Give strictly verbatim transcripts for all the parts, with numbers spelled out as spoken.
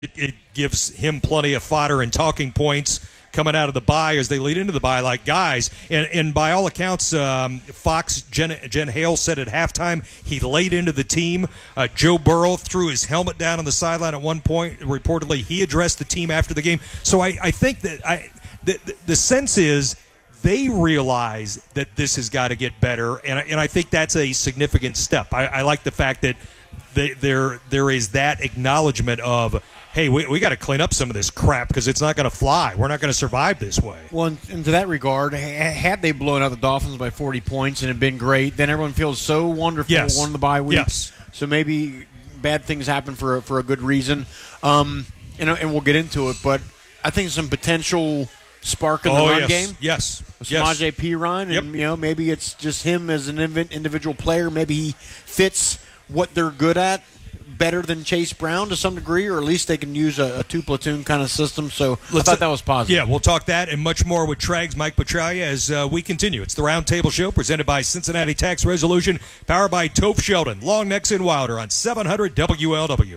It, it gives him plenty of fodder and talking points coming out of the bye as they lead into the bye, like, guys, and, and by all accounts, um, Fox, Jen, Jen Hale said at halftime he laid into the team. Uh, Joe Burrow threw his helmet down on the sideline at one point. Reportedly, he addressed the team after the game. So I, I think that I the, the sense is they realize that this has got to get better, and, and I think that's a significant step. I, I like the fact that they, there there is that acknowledgement of, hey, we, we got to clean up some of this crap because it's not going to fly. We're not going to survive this way. Well, and to that regard, had they blown out the Dolphins by forty points and had been great, then everyone feels so wonderful. Yes. Won the bye weeks. Yes. So maybe bad things happen for a, for a good reason. Um, and, and we'll get into it, but I think some potential spark in the oh, run yes. game. Yes. Samaje yes. Perine, and yep. you know, maybe it's just him as an individual player. Maybe he fits what they're good at better than Chase Brown to some degree, or at least they can use a, a two-platoon kind of system. So Let's, I thought that was positive. Yeah, we'll talk that and much more with Trag's Mike Petraglia as uh, we continue. It's the Roundtable Show presented by Cincinnati Tax Resolution, powered by Toph Sheldon, Long Necks and Wilder on seven hundred W L W.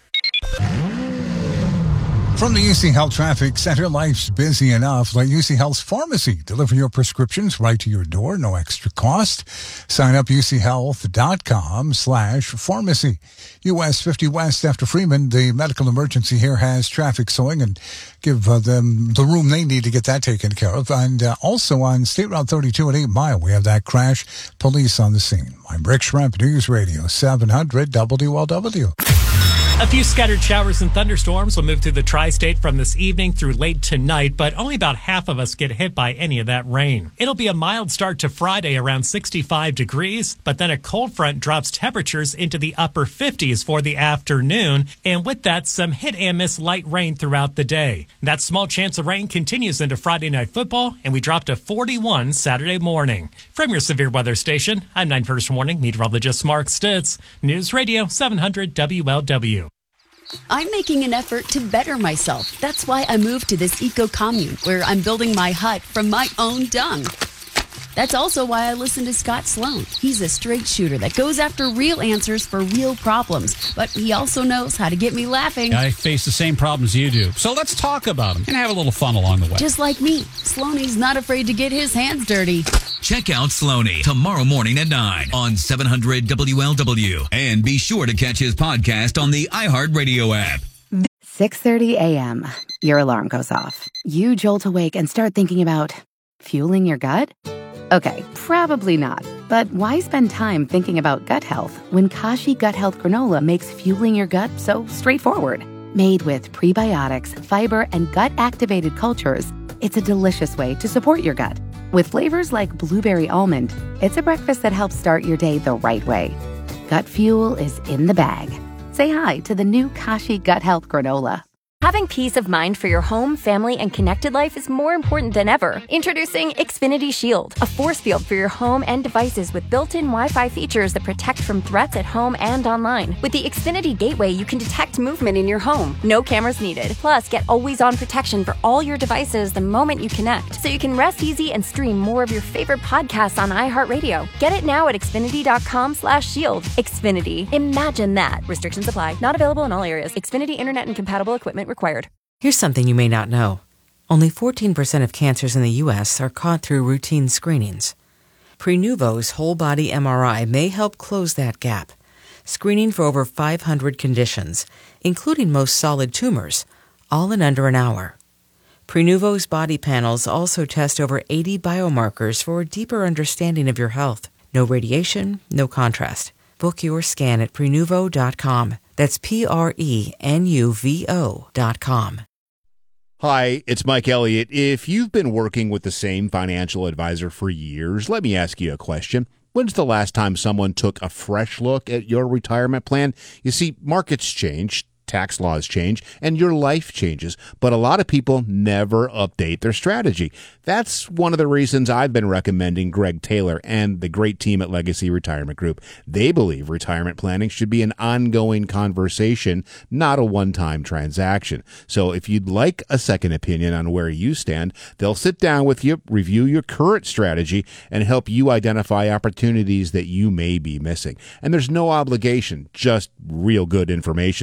From the U C Health Traffic Center, life's busy enough. Let U C Health's Pharmacy deliver your prescriptions right to your door, no extra cost. Sign up uchealth.com slash pharmacy. U S fifty West after Freeman, the medical emergency here has traffic slowing, and give uh, them the room they need to get that taken care of. And uh, also on State Route thirty-two at eight Mile, we have that crash. Police on the scene. I'm Rick Schremp, News Radio seven hundred W L W. A few scattered showers and thunderstorms will move through the tri-state from this evening through late tonight, but only about half of us get hit by any of that rain. It'll be a mild start to Friday around sixty-five degrees, but then a cold front drops temperatures into the upper fifties for the afternoon, and with that, some hit and miss light rain throughout the day. That small chance of rain continues into Friday Night Football, and we drop to forty-one Saturday morning. From your severe weather station, I'm nine First Warning meteorologist Mark Stitz, News Radio seven hundred W L W. I'm making an effort to better myself. That's why I moved to this eco-commune where I'm building my hut from my own dung. That's also why I listen to Scott Sloan. He's a straight shooter that goes after real answers for real problems, but he also knows how to get me laughing. I face the same problems you do, so let's talk about them and have a little fun along the way. Just like me, Sloaney's not afraid to get his hands dirty. Check out Sloaney tomorrow morning at nine on seven hundred W L W. And be sure to catch his podcast on the iHeartRadio app. six thirty a.m. Your alarm goes off. You jolt awake and start thinking about fueling your gut? Okay, probably not. But why spend time thinking about gut health when Kashi Gut Health Granola makes fueling your gut so straightforward? Made with prebiotics, fiber, and gut-activated cultures, it's a delicious way to support your gut. With flavors like blueberry almond, it's a breakfast that helps start your day the right way. Gut fuel is in the bag. Say hi to the new Kashi Gut Health Granola. Having peace of mind for your home, family, and connected life is more important than ever. Introducing Xfinity Shield, a force field for your home and devices with built-in Wi-Fi features that protect from threats at home and online. With the Xfinity Gateway, you can detect movement in your home. No cameras needed. Plus, get always-on protection for all your devices the moment you connect, so you can rest easy and stream more of your favorite podcasts on iHeartRadio. Get it now at Xfinity.com slash shield. Xfinity. Imagine that. Restrictions apply. Not available in all areas. Xfinity Internet and compatible equipment required. Here's something you may not know. Only fourteen percent of cancers in the U S are caught through routine screenings. Prenuvo's whole-body M R I may help close that gap, screening for over five hundred conditions, including most solid tumors, all in under an hour. Prenuvo's body panels also test over eighty biomarkers for a deeper understanding of your health. No radiation, no contrast. Book your scan at Prenuvo dot com. That's P R E N U V O dot com. Hi, it's Mike Elliott. If you've been working with the same financial advisor for years, let me ask you a question. When's the last time someone took a fresh look at your retirement plan? You see, markets change, tax laws change, and your life changes, but a lot of people never update their strategy. That's one of the reasons I've been recommending Greg Taylor and the great team at Legacy Retirement Group. They believe retirement planning should be an ongoing conversation, not a one-time transaction. So if you'd like a second opinion on where you stand, they'll sit down with you, review your current strategy, and help you identify opportunities that you may be missing. And there's no obligation, just real good information that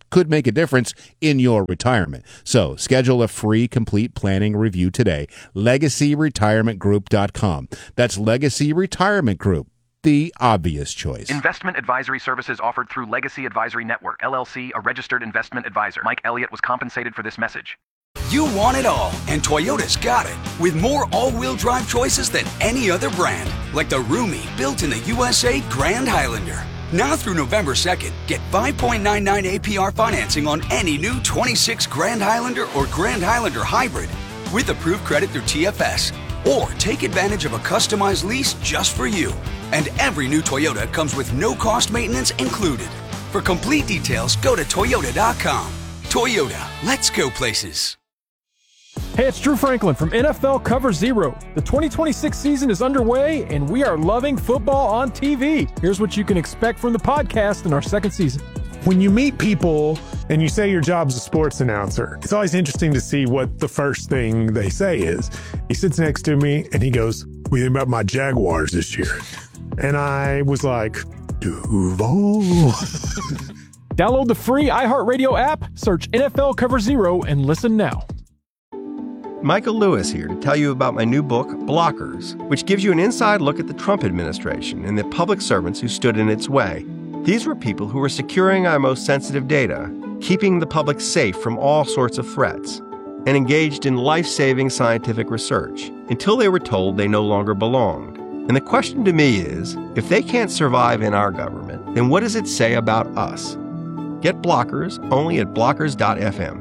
could make a difference in your retirement. So schedule a free complete planning review today. legacy retirement group dot com. That's Legacy Retirement Group, the obvious choice. Investment advisory services offered through Legacy Advisory Network, L L C, a registered investment advisor. Mike Elliott was compensated for this message. You want it all, and Toyota's got it. With more all-wheel drive choices than any other brand. Like the roomy, built in the U S A Grand Highlander. Now through November second, get five point nine nine A P R financing on any new twenty-six Grand Highlander or Grand Highlander Hybrid with approved credit through T F S. Or take advantage of a customized lease just for you. And every new Toyota comes with no-cost maintenance included. For complete details, go to Toyota dot com. Toyota, let's go places. Hey, it's Drew Franklin from N F L Cover Zero. The twenty twenty-six season is underway, and we are loving football on T V. Here's what you can expect from the podcast in our second season. When you meet people and you say your job's a sports announcer, it's always interesting to see what the first thing they say is. He sits next to me, and he goes, "What do you think about my Jaguars this year?" And I was like, Duval. Download the free iHeartRadio app, search N F L Cover Zero, and listen now. Michael Lewis here to tell you about my new book, Blockers, which gives you an inside look at the Trump administration and the public servants who stood in its way. These were people who were securing our most sensitive data, keeping the public safe from all sorts of threats, and engaged in life-saving scientific research until they were told they no longer belonged. And the question to me is, if they can't survive in our government, then what does it say about us? Get Blockers only at blockers dot f m.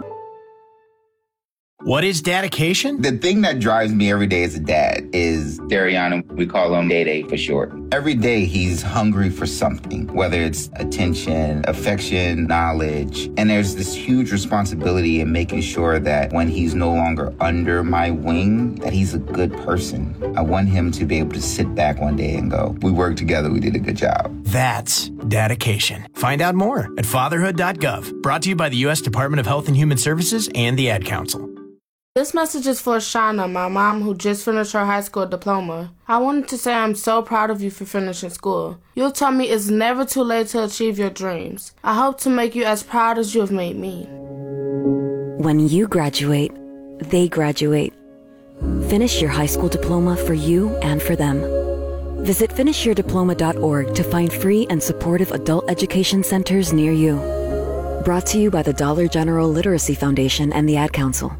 What is dedication? The thing that drives me every day as a dad is Dariana. We call him Day Day for short. Every day he's hungry for something, whether it's attention, affection, knowledge. And there's this huge responsibility in making sure that when he's no longer under my wing, that he's a good person. I want him to be able to sit back one day and go, we worked together, we did a good job. That's dedication. Find out more at fatherhood dot gov. Brought to you by the U S Department of Health and Human Services and the Ad Council. This message is for Shauna, my mom, who just finished her high school diploma. I wanted to say I'm so proud of you for finishing school. You taught me it's never too late to achieve your dreams. I hope to make you as proud as you have made me. When you graduate, they graduate. Finish your high school diploma for you and for them. Visit finish your diploma dot org to find free and supportive adult education centers near you. Brought to you by the Dollar General Literacy Foundation and the Ad Council.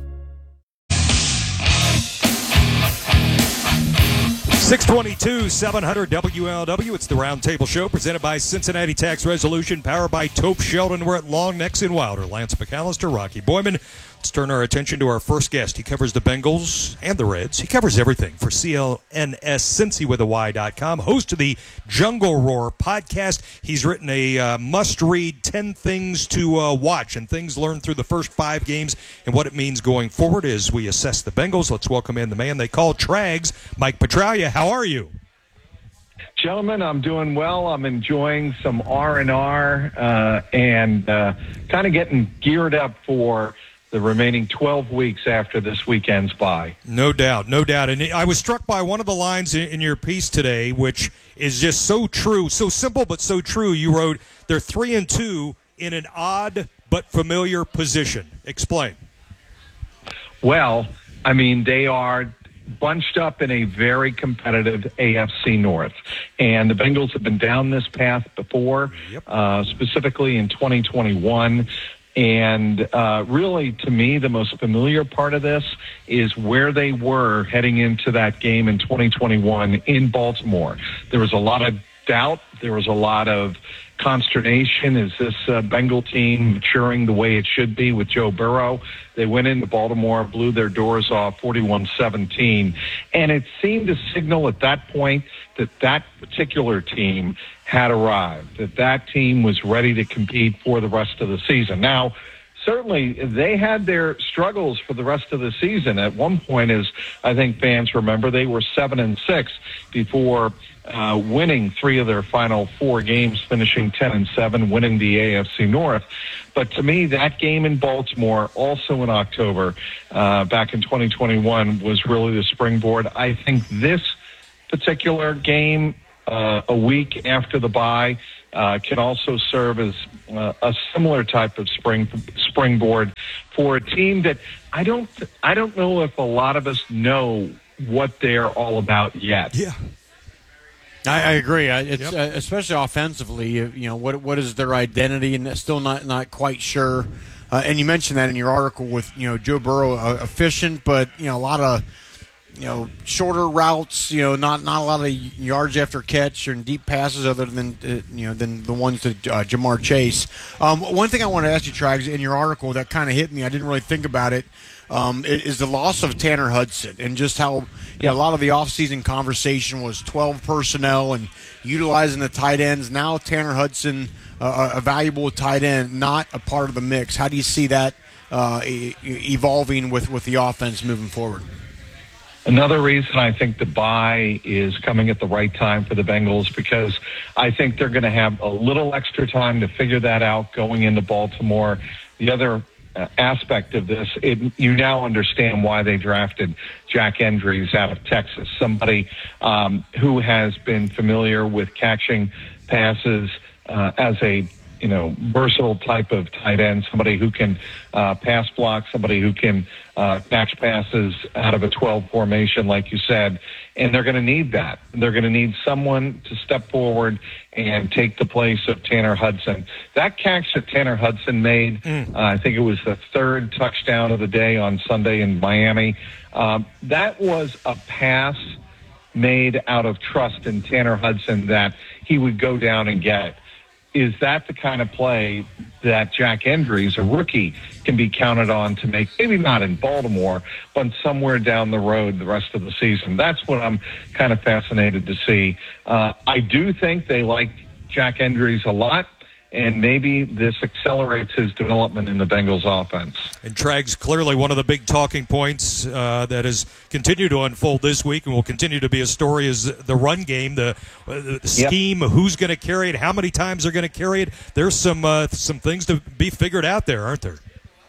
six twenty-two, seven hundred W L W. It's the Roundtable Show presented by Cincinnati Tax Resolution, powered by Tope Sheldon. We're at Long Necks in Wilder. Lance McAllister, Rocky Boyman. Let's turn our attention to our first guest. He covers the Bengals and the Reds. He covers everything for C L N S Cincy with a Y dot com. Host of the Jungle Roar podcast. He's written a uh, must-read ten things to uh, watch and things learned through the first five games and what it means going forward as we assess the Bengals. Let's welcome in the man they call Trags, Mike Petraglia. How are you? Gentlemen, I'm doing well. I'm enjoying some R and R uh, and uh, kind of getting geared up for the remaining twelve weeks after this weekend's bye. No doubt, no doubt. And I was struck by one of the lines in your piece today, which is just so true, so simple but so true. You wrote, they're three and two in an odd but familiar position. Explain. Well, I mean, they are bunched up in a very competitive A F C North. And the Bengals have been down this path before, yep. uh, specifically in twenty twenty-one. And uh, really, to me, the most familiar part of this is where they were heading into that game in twenty twenty-one in Baltimore. There was a lot of doubt. There was a lot of consternation. Is this uh, Bengal team maturing the way it should be with Joe Burrow? They went into Baltimore, blew their doors off forty-one seventeen. And it seemed to signal at that point that that particular team had arrived, that that team was ready to compete for the rest of the season. Now, certainly they had their struggles for the rest of the season. At one point, as I think fans remember, they were seven and six before uh, winning three of their final four games, finishing ten and seven, winning the A F C North. But to me, that game in Baltimore, also in October, uh, back in twenty twenty-one, was really the springboard. I think this particular game uh, a week after the bye uh, can also serve as uh, a similar type of spring springboard for a team that I don't I don't know if a lot of us know what they're all about yet. Yeah. I, I agree. I- It's Yep. uh, especially offensively. You, you know, what what is their identity, and still not not quite sure. Uh, and you mentioned that in your article with you know Joe Burrow, uh, efficient, but you know a lot of you know shorter routes. You know, not not a lot of yards after catch and deep passes, other than uh, you know than the ones that uh, Jamar Chase. Um, one thing I want to ask you, Trags, in your article that kind of hit me. I didn't really think about it. Um, is the loss of Tanner Hudson, and just how you know, a lot of the offseason conversation was twelve personnel and utilizing the tight ends. Now Tanner Hudson, uh, a valuable tight end, not a part of the mix. How do you see that uh, e- evolving with, with the offense moving forward? Another reason I think the bye is coming at the right time for the Bengals, because I think they're going to have a little extra time to figure that out going into Baltimore. The other uh, aspect of this, it, you now understand why they drafted Jack Endries out of Texas, somebody um, who has been familiar with catching passes uh, as a you know, versatile type of tight end, somebody who can uh, pass block, somebody who can uh, catch passes out of a twelve formation, like you said, and they're going to need that. They're going to need someone to step forward and take the place of Tanner Hudson. That catch that Tanner Hudson made, mm. uh, I think it was the third touchdown of the day on Sunday in Miami. Um, that was a pass made out of trust in Tanner Hudson that he would go down and get it. Is that the kind of play that Jack Endries, a rookie, can be counted on to make, maybe not in Baltimore, but somewhere down the road the rest of the season? That's what I'm kind of fascinated to see. Uh, I do think they like Jack Endries a lot, and maybe this accelerates his development in the Bengals offense. And Trags, clearly one of the big talking points uh, that has continued to unfold this week and will continue to be a story is the run game, the, uh, the scheme, yep. Who's going to carry it, how many times they're going to carry it. There's some uh, some things to be figured out there, aren't there?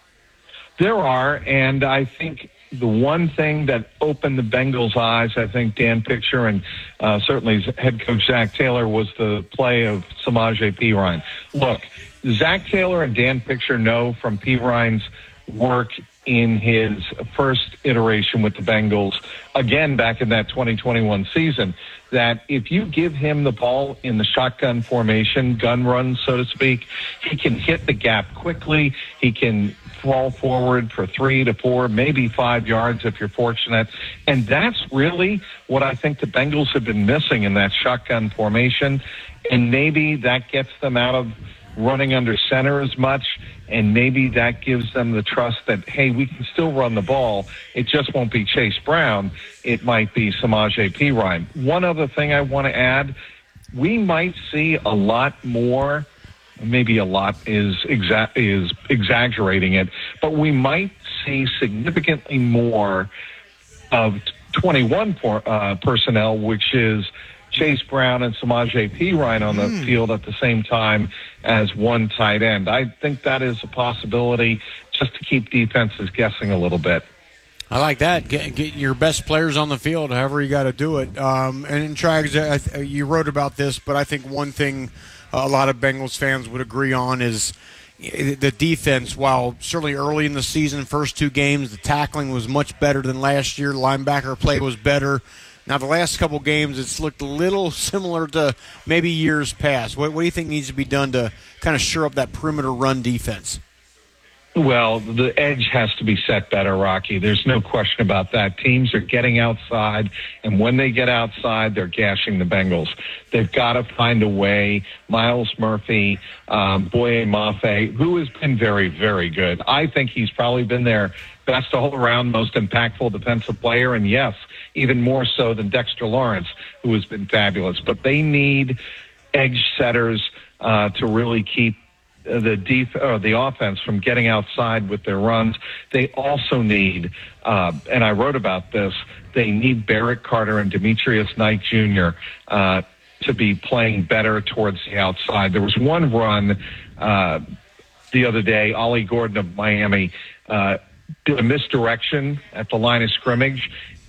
There are, and I think the one thing that opened the Bengals' eyes, I think Dan Picture and uh, certainly head coach Zach Taylor, was the play of Samaje Perine. Look, Zach Taylor and Dan Picture know from Perine's work in his first iteration with the Bengals, again back in that twenty twenty-one season, that if you give him the ball in the shotgun formation, gun run, so to speak, he can hit the gap quickly. He can fall forward for three to four, maybe five yards if you're fortunate. And that's really what I think the Bengals have been missing in that shotgun formation. And maybe that gets them out of running under center as much, and maybe that gives them the trust that, hey, we can still run the ball. It just won't be Chase Brown. It might be Samaje Perine. One other thing I want to add, we might see a lot more, maybe a lot is exa- is exaggerating it, but we might see significantly more of twenty-one por- uh, personnel, which is Chase Brown and Samaje Perine on the mm. field at the same time as one tight end. I think that is a possibility, just to keep defenses guessing a little bit. I like that. Get, get your best players on the field, however you got to do it. Um, and in Trags, I th- you wrote about this, but I think one thing a lot of Bengals fans would agree on is the defense. While certainly early in the season, first two games, the tackling was much better than last year. Linebacker play was better. Now, the last couple games, it's looked a little similar to maybe years past. What, what do you think needs to be done to kind of shore up that perimeter run defense? Well, the edge has to be set better, Rocky. There's no question about that. Teams are getting outside, and when they get outside, they're gashing the Bengals. They've got to find a way. Miles Murphy, um, Boye Mafe, who has been very, very good. I think he's probably been their best all-around, most impactful defensive player, and yes, even more so than Dexter Lawrence, who has been fabulous. But they need edge setters uh, to really keep the def- or the offense from getting outside with their runs. They also need, uh, and I wrote about this, they need Barrett Carter and Demetrius Knight Junior Uh, to be playing better towards the outside. There was one run uh, the other day, Ollie Gordon of Miami uh, did a misdirection at the line of scrimmage,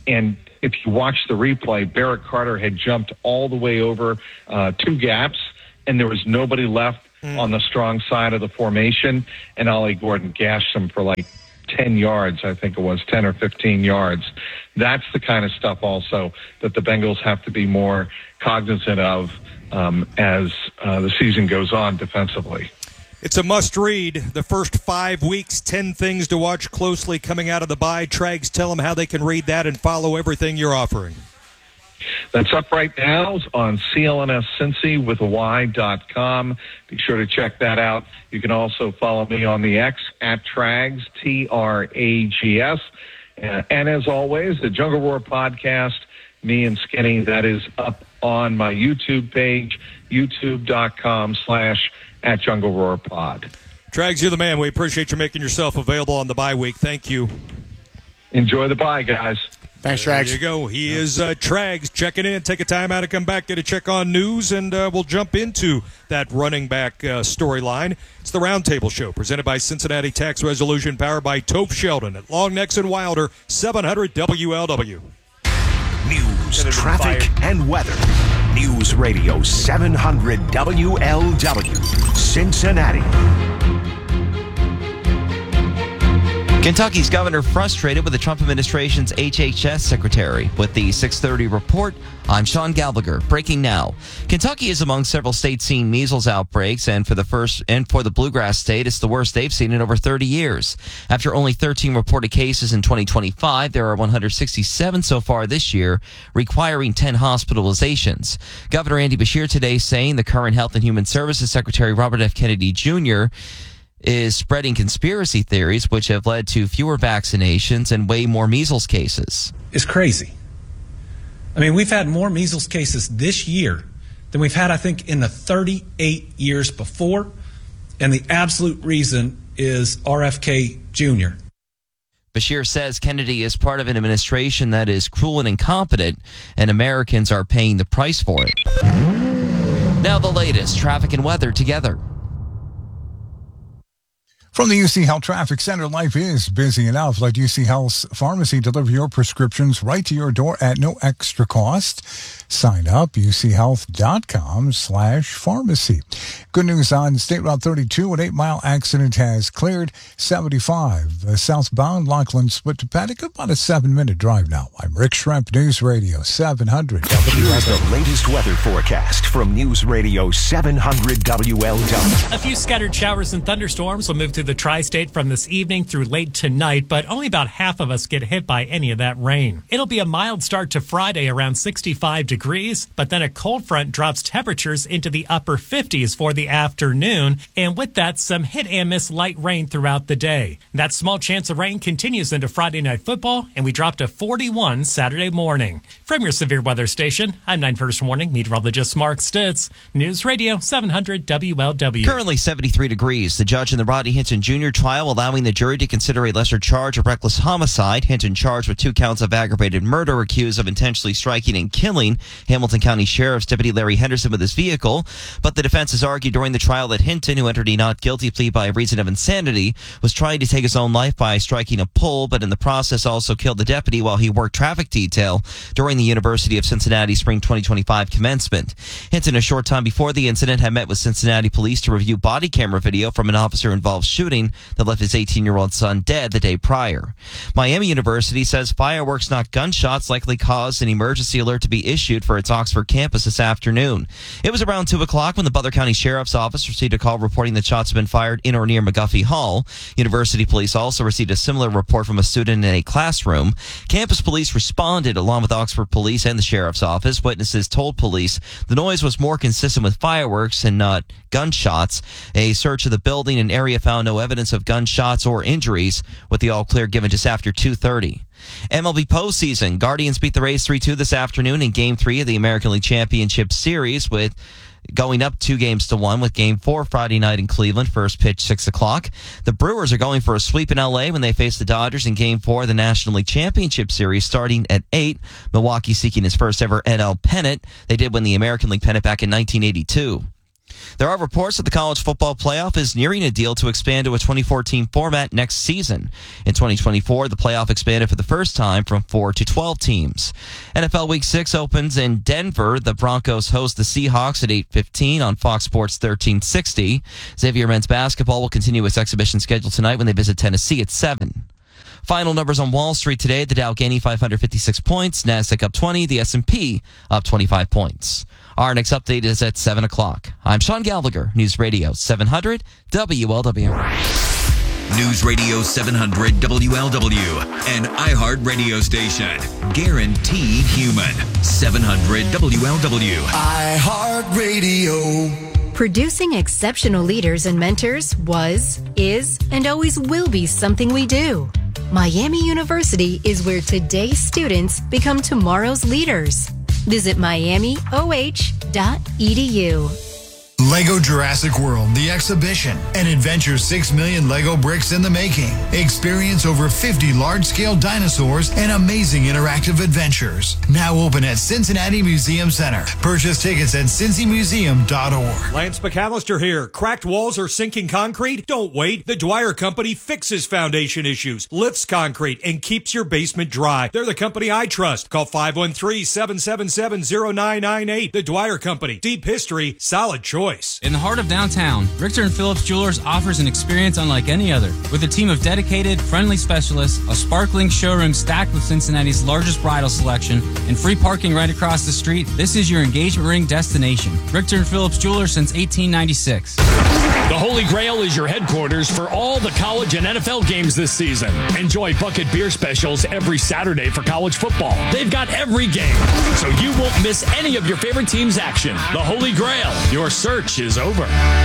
and if you watch the replay, Barrett Carter had jumped all the way over uh, two gaps, and there was nobody left mm. on the strong side of the formation, and Ollie Gordon gashed him for like ten yards, I think it was, ten or fifteen yards. That's the kind of stuff also that the Bengals have to be more cognizant of um, as uh, the season goes on defensively. It's a must-read. The first five weeks, ten things to watch closely coming out of the bye. Trags, tell them how they can read that and follow everything you're offering. That's up right now on C L N S Cincy with a Y dot com. Be sure to check that out. You can also follow me on the X at Trags, T R A G S. Uh, and as always, the Jungle Roar podcast, me and Skinny, that is up on my YouTube page, youtube.com slash at Jungle Roar Pod. Trags, you're the man. We appreciate you making yourself available on the bye week. Thank you. Enjoy the bye, guys. Thanks, Trags. There you go. He is uh, Trags checking in. Take a time out to come back, get a check on news, and uh, we'll jump into that running back uh, storyline. It's the Roundtable Show, presented by Cincinnati Tax Resolution, powered by Toph Sheldon at Long Necks and Wilder, seven hundred W L W. News, traffic, and weather. News Radio seven hundred W L W, Cincinnati. Kentucky's governor frustrated with the Trump administration's H H S secretary. With the six thirty report, I'm Sean Gallagher. Breaking now. Kentucky is among several states seeing measles outbreaks, and for the first and for the Bluegrass state, it's the worst they've seen in over thirty years. After only thirteen reported cases in twenty twenty-five, there are one hundred sixty-seven so far this year, requiring ten hospitalizations. Governor Andy Beshear today saying the current Health and Human Services Secretary Robert F. Kennedy Junior is spreading conspiracy theories which have led to fewer vaccinations and way more measles cases. It's crazy. I mean, we've had more measles cases this year than we've had, I think, in the thirty-eight years before, and the absolute reason is R F K Junior Beshear says Kennedy is part of an administration that is cruel and incompetent, and Americans are paying the price for it. Now the latest traffic and weather together. From the U C Health Traffic Center, life is busy enough. Let U C Health's pharmacy deliver your prescriptions right to your door at no extra cost. Sign up, uchealth.com slash pharmacy. Good news on State Route thirty-two. An eight-mile accident has cleared. seventy-five uh, southbound Lachlan split to Paddock. About a seven-minute drive now. I'm Rick Schremp, News Radio seven hundred. Here's the latest weather forecast from News Radio seven hundred W L W. A few scattered showers and thunderstorms will move through the tri-state from this evening through late tonight, but only about half of us get hit by any of that rain. It'll be a mild start to Friday around sixty-five degrees, but then a cold front drops temperatures into the upper fifties for the afternoon, and with that, some hit and miss light rain throughout the day. That small chance of rain continues into Friday Night Football, and we drop to forty-one Saturday morning. From your severe weather station, I'm nine First Warning meteorologist Mark Stitz, News Radio seven hundred W L W. Currently seventy-three degrees. The judge in the Rodney Hinton Junior trial allowing the jury to consider a lesser charge of reckless homicide. Hinton charged with two counts of aggravated murder, accused of intentionally striking and killing Hamilton County Sheriff's Deputy Larry Henderson with his vehicle. But the defense has argued during the trial that Hinton, who entered a not guilty plea by reason of insanity, was trying to take his own life by striking a pole, but in the process also killed the deputy while he worked traffic detail during the University of Cincinnati Spring twenty twenty-five commencement. Hinton, a short time before the incident, had met with Cincinnati police to review body camera video from an officer-involved shooting that left his eighteen-year-old son dead the day prior. Miami University says fireworks, not gunshots, likely caused an emergency alert to be issued for its Oxford campus this afternoon. It was around two o'clock when the Butler County Sheriff's Office received a call reporting that shots had been fired in or near McGuffey Hall. University police also received a similar report from a student in a classroom. Campus police responded along with Oxford police and the Sheriff's Office. Witnesses told police the noise was more consistent with fireworks and not gunshots. A search of the building and area found no evidence of gunshots or injuries, with the all clear given just after two thirty. M L B postseason. Guardians beat the Rays three two this afternoon in Game three of the American League Championship Series, with going up two games to one with Game four Friday night in Cleveland, first pitch six o'clock. The Brewers are going for a sweep in L A when they face the Dodgers in Game four of the National League Championship Series starting at eight. Milwaukee seeking his first ever N L pennant. They did win the American League pennant back in nineteen eighty-two. There are reports that the college football playoff is nearing a deal to expand to a twenty-four team format next season. In twenty twenty-four, the playoff expanded for the first time from four to twelve teams. N F L Week six opens in Denver. The Broncos host the Seahawks at eight fifteen on Fox Sports thirteen sixty. Xavier men's basketball will continue its exhibition schedule tonight when they visit Tennessee at seven. Final numbers on Wall Street today. The Dow gaining five hundred fifty-six points, NASDAQ up twenty, the S and P up twenty-five points. Our next update is at seven o'clock. I'm Sean Gallagher, News Radio seven hundred W L W. News Radio seven hundred W L W, an iHeart radio station. Guaranteed human. seven hundred W L W. iHeart Radio. Producing exceptional leaders and mentors was, is, and always will be something we do. Miami University is where today's students become tomorrow's leaders. Visit miami o h dot e d u. Lego Jurassic World, the exhibition, an adventure six million Lego bricks in the making. Experience over fifty large-scale dinosaurs and amazing interactive adventures. Now open at Cincinnati Museum Center. Purchase tickets at cincy museum dot org. Lance McAllister here. Cracked walls or sinking concrete? Don't wait. The Dwyer Company fixes foundation issues, lifts concrete, and keeps your basement dry. They're the company I trust. Call five one three, seven seven seven, zero nine nine eight. The Dwyer Company. Deep history, solid choice. In the heart of downtown, Richter and Phillips Jewelers offers an experience unlike any other. With a team of dedicated, friendly specialists, a sparkling showroom stacked with Cincinnati's largest bridal selection, and free parking right across the street, this is your engagement ring destination. Richter and Phillips Jewelers since eighteen ninety-six. The Holy Grail is your headquarters for all the college and N F L games this season. Enjoy bucket beer specials every Saturday for college football. They've got every game, so you won't miss any of your favorite team's action. The Holy Grail, your search is over.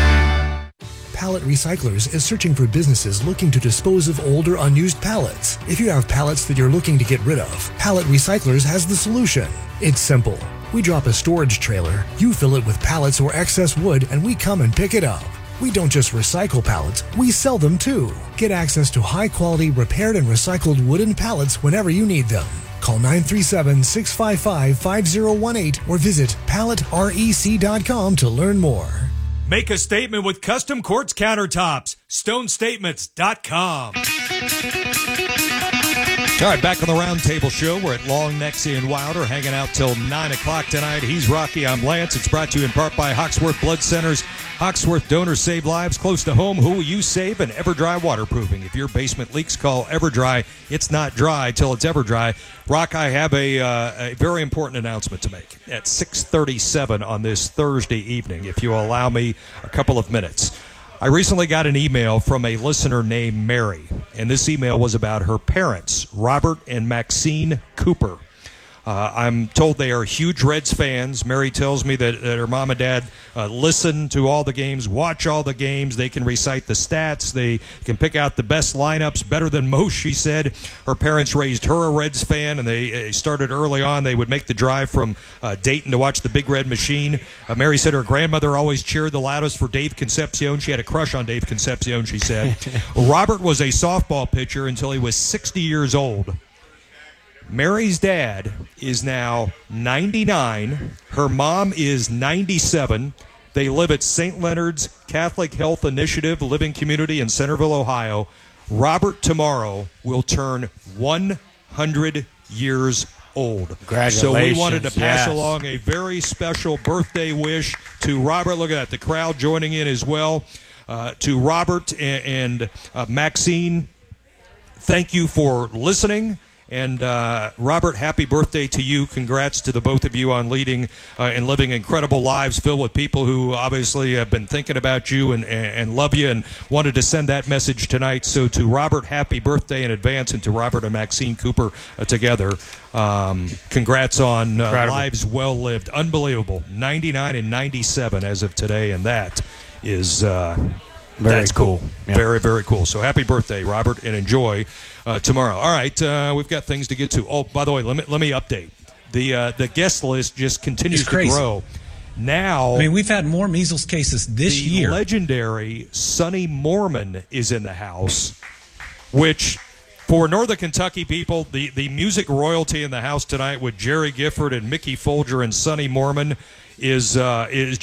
Pallet Recyclers is searching for businesses looking to dispose of old or unused pallets. If you have pallets that you're looking to get rid of, Pallet Recyclers has the solution. It's simple. We drop a storage trailer, you fill it with pallets or excess wood, and we come and pick it up. We don't just recycle pallets, we sell them too. Get access to high-quality repaired and recycled wooden pallets whenever you need them. Call nine three seven, six five five, five zero one eight or visit pallet rec dot com to learn more. Make a statement with Custom Quartz Countertops. stone statements dot com. All right, back on the Roundtable Show. We're at Long Necks in Wilder, hanging out till nine o'clock tonight. He's Rocky, I'm Lance. It's brought to you in part by Hawksworth Blood Centers. Hawksworth donors save lives close to home. Who will you save? And EverDry Waterproofing. If your basement leaks, call EverDry. It's not dry till it's EverDry. Rock, I have a, uh, a very important announcement to make at six thirty-seven on this Thursday evening, if you allow me a couple of minutes. I recently got an email from a listener named Mary, and this email was about her parents, Robert and Maxine Cooper. Uh, I'm told they are huge Reds fans. Mary tells me that, that her mom and dad uh, listen to all the games, watch all the games. They can recite the stats. They can pick out the best lineups better than most, she said. Her parents raised her a Reds fan, and they uh, started early on. They would make the drive from uh, Dayton to watch the Big Red Machine. Uh, Mary said her grandmother always cheered the loudest for Dave Concepcion. She had a crush on Dave Concepcion, she said. Robert was a softball pitcher until he was sixty years old. Mary's dad is now ninety-nine. Her mom is ninety-seven. They live at Saint Leonard's Catholic Health Initiative Living Community in Centerville, Ohio. Robert tomorrow will turn one hundred years old. Congratulations. So we wanted to pass yes. along a very special birthday wish to Robert. Look at that, the crowd joining in as well. Uh, to Robert and, and uh, Maxine, thank you for listening. And uh, Robert, happy birthday to you. Congrats to the both of you on leading uh, and living incredible lives filled with people who obviously have been thinking about you and, and, and love you and wanted to send that message tonight. So to Robert, happy birthday in advance, and to Robert and Maxine Cooper uh, together, um, congrats on uh, lives well lived. Unbelievable. ninety-nine and ninety-seven as of today, and that is uh, very that's cool. cool. Yeah. Very, very cool. So happy birthday, Robert, and enjoy Uh, tomorrow. All right, uh, we've got things to get to. Oh, by the way, let me let me update. The uh, the guest list just continues to grow. Now, I mean, we've had more measles cases this the year. The legendary Sonny Mormon is in the house, which for Northern Kentucky people, the, the music royalty in the house tonight with Jerry Gifford and Mickey Folger and Sonny Mormon is uh, is just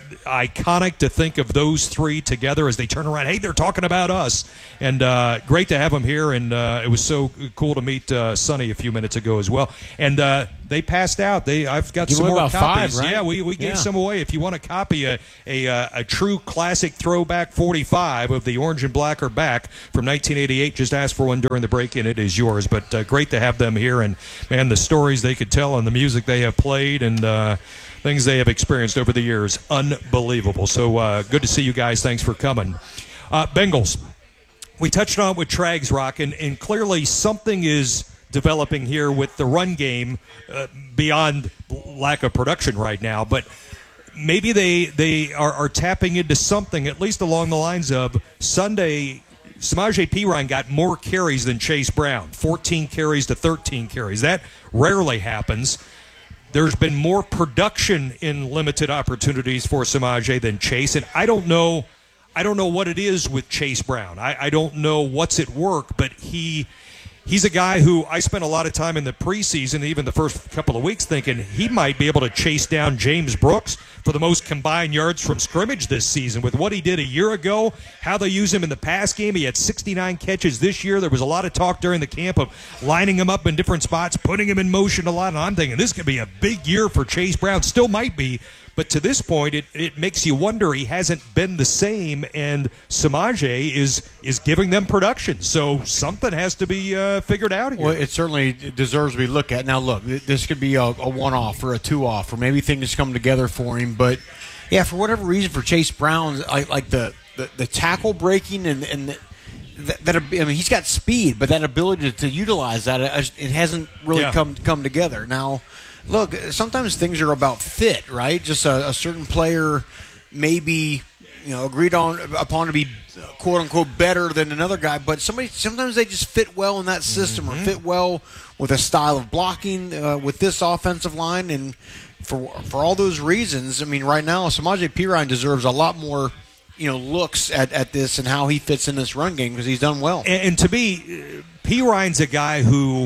iconic to think of those three together as they turn around. Hey, they're talking about us. And uh, great to have them here. And uh, it was so cool to meet uh, Sonny a few minutes ago as well. And uh, they passed out. They I've got Give some away more about copies. five, right? Yeah, we, we gave Yeah. some away. If you want a copy, a, a, uh, a true classic throwback forty-five of the Orange and Black are back from nineteen eighty-eight, just ask for one during the break and it is yours. But uh, great to have them here. And, man, the stories they could tell and the music they have played and uh, things they have experienced over the years, unbelievable. So uh, good to see you guys. Thanks for coming. Uh, Bengals, we touched on it with Trags Rock, and, and clearly something is developing here with the run game uh, beyond lack of production right now. But maybe they they are, are tapping into something, at least along the lines of Sunday. Samaje Perine got more carries than Chase Brown, fourteen carries to thirteen carries. That rarely happens. There's been more production in limited opportunities for Samaje than Chase, and I don't know I don't know what it is with Chase Brown. I, I don't know what's at work, but he he's a guy who I spent a lot of time in the preseason, even the first couple of weeks, thinking he might be able to chase down James Brooks for the most combined yards from scrimmage this season. With what he did a year ago, how they use him in the pass game, he had sixty-nine catches this year. There was a lot of talk during the camp of lining him up in different spots, putting him in motion a lot, and I'm thinking this could be a big year for Chase Brown. Still might be, but to this point, it, it makes you wonder. He hasn't been the same, and Samaje is is giving them production. So something has to be uh, figured out here. Well, it certainly deserves to be looked at. Now, look, this could be a, a one-off or a two-off, or maybe things come together for him. But, yeah, for whatever reason, for Chase Brown, I, like the, the, the tackle breaking and, and the, that, that, I mean, he's got speed, but that ability to, to utilize that, it hasn't really Yeah. come come together. Now, look, sometimes things are about fit, right? Just a, a certain player maybe, you know, agreed on upon to be quote unquote better than another guy, but somebody sometimes they just fit well in that system Mm-hmm. or fit well with a style of blocking uh, with this offensive line. And for for all those reasons, I mean, right now Samaje Perine deserves a lot more, you know, looks at, at this and how he fits in this run game because he's done well. And, and to me, uh, Perine's a guy who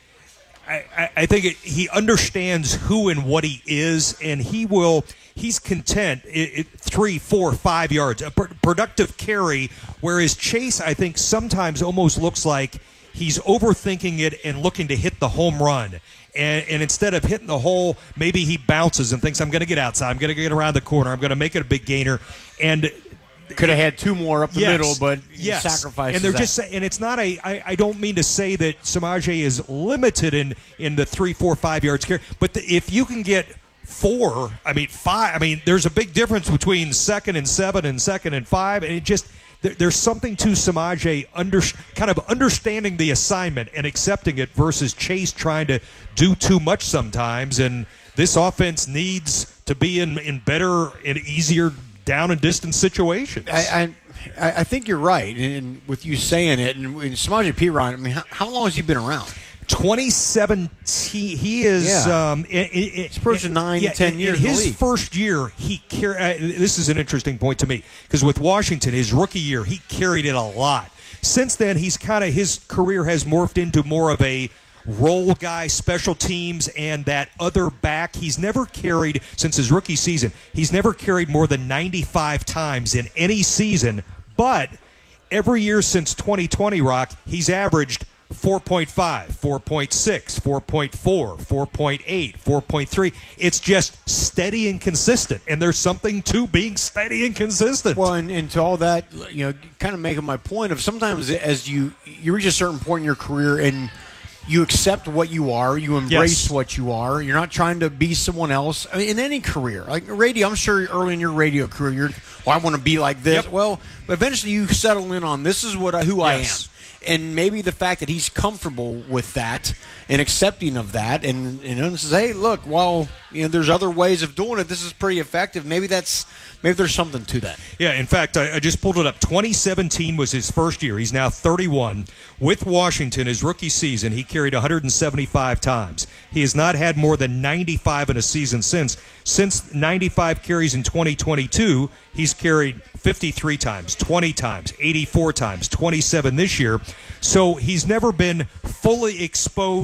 I, I, I think it, he understands who and what he is, and he will. He's content it, it, three, four, five yards, a pr- productive carry. Whereas Chase, I think, sometimes almost looks like he's overthinking it and looking to hit the home run. And, and instead of hitting the hole, maybe he bounces and thinks, I'm going to get outside, I'm going to get around the corner, I'm going to make it a big gainer. And could have had two more up the yes, middle, but yes. sacrifices And they're that. just saying, and it's not a. I, I don't mean to say that Samaje is limited in in the three, four, five yards carry, but the, if you can get four, I mean five. I mean, there's a big difference between second and seven and second and five, and it just. there, There's something to Samaje under, kind of understanding the assignment and accepting it versus Chase trying to do too much sometimes. And this offense needs to be in, in better and easier down and distance situations. I, I I think you're right, and with you saying it, and, and Samaje Perine, I mean, how, how long has he been around? twenty seventeen. He is. Yeah. Um, it, it, It's approaching nine, yeah, ten in, years In in the his league. first year, he carried. Uh, this is an interesting point to me because with Washington, his rookie year, he carried it a lot. Since then, he's kind of his career has morphed into more of a role guy, special teams, and that other back. He's never carried, since his rookie season, he's never carried more than ninety-five times in any season. But every year since twenty twenty, Rock, he's averaged four point five, four point six, four point four, four point eight, four point three. It's just steady and consistent, and there's something to being steady and consistent. Well, and, and to all that, you know, kind of making my point of sometimes as you you reach a certain point in your career and you accept what you are, you embrace Yes. what you are. You're not trying to be someone else. I mean, in any career, like radio, I'm sure early in your radio career, you're, well, I want to be like this. Yep. Well, eventually you settle in on this is what I, who Yes. I am. And maybe the fact that he's comfortable with that and accepting of that, and and you know, says, "Hey, look, while you know there's other ways of doing it, this is pretty effective. Maybe that's maybe there's something to that." Yeah, in fact, I, I just pulled it up. twenty seventeen was his first year. He's now thirty-one. With Washington, his rookie season, he carried one hundred seventy-five times. He has not had more than ninety-five in a season since. Since ninety-five carries in twenty twenty-two, he's carried fifty-three times, twenty times, eighty-four times, twenty-seven this year. So he's never been fully exposed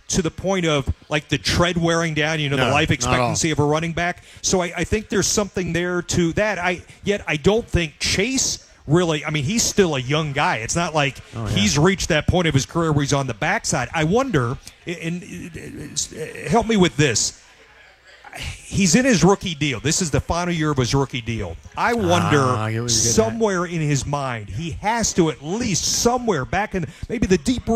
to the point of like the tread wearing down, you know, No, the life not expectancy of a running back. So I, I think there's something there to that. I yet I don't think Chase really, I mean, he's still a young guy. It's not like Oh, yeah. he's reached that point of his career where he's on the backside. I wonder, and, and help me with this. He's in his rookie deal. This is the final year of his rookie deal. I wonder, Ah, I get what you're getting at. somewhere in his mind, he has to at least somewhere back in maybe the deep